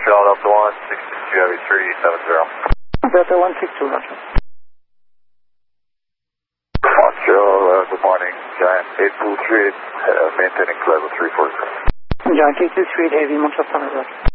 Montreal Delta 1, 662 Heavy 370. Delta 162, Roger. Montreal, good morning. Giant 823, maintaining level 343. Giant 823 Heavy, Montreal Summit, Roger.